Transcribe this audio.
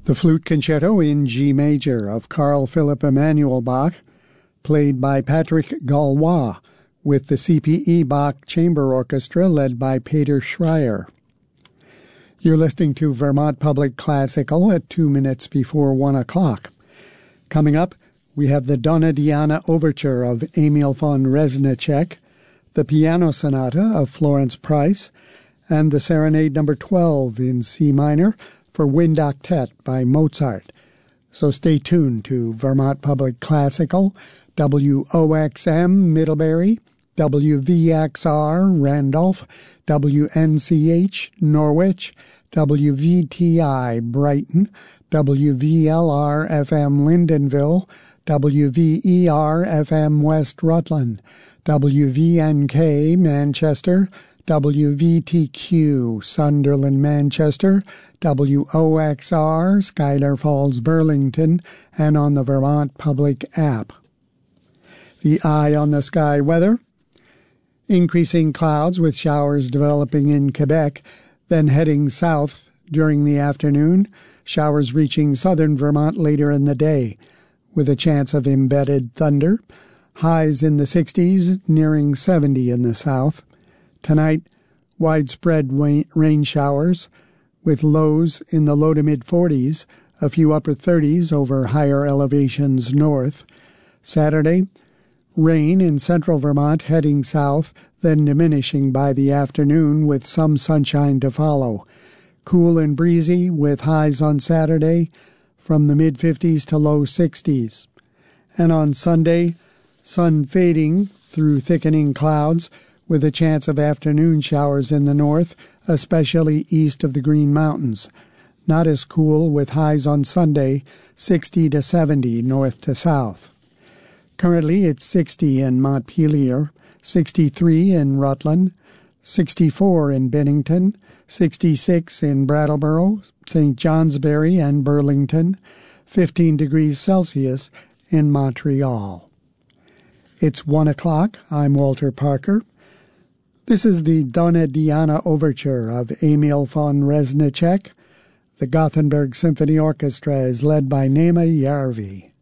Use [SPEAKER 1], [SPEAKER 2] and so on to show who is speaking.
[SPEAKER 1] The Flute Concerto in G Major of Carl Philipp Emanuel Bach, played by Patrick Gaulois, with the C.P.E. Bach Chamber Orchestra led by Peter Schreier. You're listening to Vermont Public Classical at 2 minutes before 1 o'clock. Coming up, we have the Donna Diana Overture of Emil von Reznicek, the Piano Sonata of Florence Price, and the Serenade No. 12 in C minor for Wind Octet by Mozart. So stay tuned to Vermont Public Classical, WOXM Middlebury, WVXR Randolph, WNCH Norwich, WVTI Brighton, WVLR FM Lyndonville, WVER FM West Rutland, WVNK Manchester, WVTQ Sunderland Manchester, WOXR Schuyler Falls Burlington, and on the Vermont Public app. The Eye on the Sky weather: increasing clouds with showers developing in Quebec, then heading south during the afternoon, showers reaching southern Vermont later in the day, with a chance of embedded thunder, highs in the 60s, nearing 70 in the south. Tonight, widespread rain showers, with lows in the low to mid-40s, a few upper 30s over higher elevations north. Saturday, rain in central Vermont heading south, then diminishing by the afternoon with some sunshine to follow. Cool and breezy with highs on Saturday from the mid-50s to low 60s. And on Sunday, sun fading through thickening clouds with a chance of afternoon showers in the north, especially east of the Green Mountains. Not as cool with highs on Sunday, 60 to 70 north to south. Currently it's 60 in Montpelier, 63 in Rutland, 64 in Bennington, 66 in Brattleboro, St. Johnsbury, and Burlington, 15 degrees Celsius in Montreal. It's 1 o'clock. I'm Walter Parker. This is the Donna Diana Overture of Emil von Reznicek. The Gothenburg Symphony Orchestra is led by Nema Järvi.